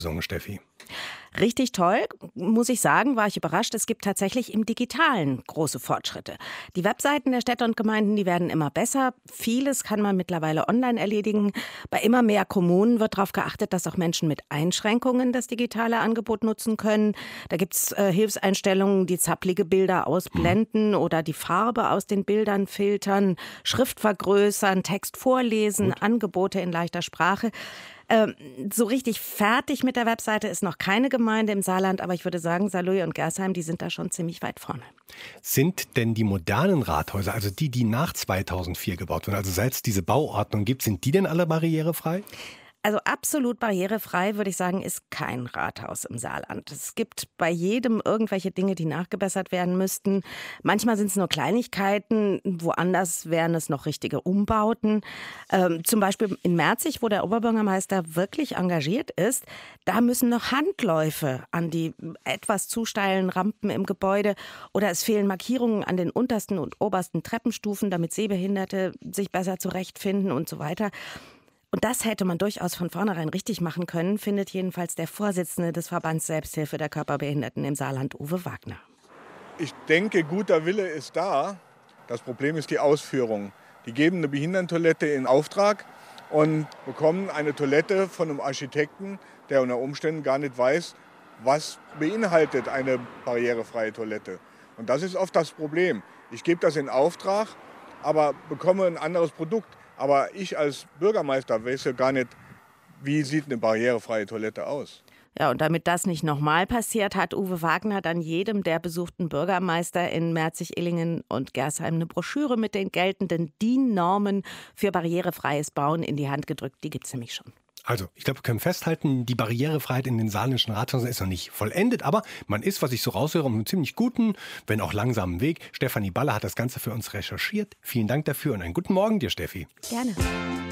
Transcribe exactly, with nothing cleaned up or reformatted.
gesungen, Steffi. Richtig toll, muss ich sagen, war ich überrascht. Es gibt tatsächlich im Digitalen große Fortschritte. Die Webseiten der Städte und Gemeinden, die werden immer besser. Vieles kann man mittlerweile online erledigen. Bei immer mehr Kommunen wird darauf geachtet, dass auch Menschen mit Einschränkungen das digitale Angebot nutzen können. Da gibt es äh, Hilfseinstellungen, die zapplige Bilder ausblenden mhm. oder die Farbe aus den Bildern filtern, Schrift vergrößern, Text vorlesen, Gut. Angebote in leichter Sprache. Ähm, so richtig fertig mit der Webseite ist noch keine Gemeinde im Saarland, aber ich würde sagen, Saarlouis und Gersheim, die sind da schon ziemlich weit vorne. Sind denn die modernen Rathäuser, also die, die nach zweitausendvier gebaut wurden, also seit es diese Bauordnung gibt, sind die denn alle barrierefrei? Also absolut barrierefrei, würde ich sagen, ist kein Rathaus im Saarland. Es gibt bei jedem irgendwelche Dinge, die nachgebessert werden müssten. Manchmal sind es nur Kleinigkeiten, woanders wären es noch richtige Umbauten. Ähm, zum Beispiel in Merzig, wo der Oberbürgermeister wirklich engagiert ist, da müssen noch Handläufe an die etwas zu steilen Rampen im Gebäude oder es fehlen Markierungen an den untersten und obersten Treppenstufen, damit Sehbehinderte sich besser zurechtfinden und so weiter. Und das hätte man durchaus von vornherein richtig machen können, findet jedenfalls der Vorsitzende des Verbands Selbsthilfe der Körperbehinderten im Saarland, Uwe Wagner. Ich denke, guter Wille ist da. Das Problem ist die Ausführung. Die geben eine Behindertentoilette in Auftrag und bekommen eine Toilette von einem Architekten, der unter Umständen gar nicht weiß, was beinhaltet eine barrierefreie Toilette. Und das ist oft das Problem. Ich gebe das in Auftrag, aber bekomme ein anderes Produkt. Aber ich als Bürgermeister weiß ja gar nicht, wie sieht eine barrierefreie Toilette aus. Ja, und damit das nicht nochmal passiert, hat Uwe Wagner dann jedem der besuchten Bürgermeister in Merzig, Illingen und Gersheim eine Broschüre mit den geltenden D I N-Normen für barrierefreies Bauen in die Hand gedrückt. Die gibt es nämlich schon. Also, ich glaube, wir können festhalten, die Barrierefreiheit in den saarländischen Rathäusern ist noch nicht vollendet, aber man ist, was ich so raushöre, auf einem ziemlich guten, wenn auch langsamen Weg. Stefanie Baller hat das Ganze für uns recherchiert. Vielen Dank dafür und einen guten Morgen dir, Steffi. Gerne.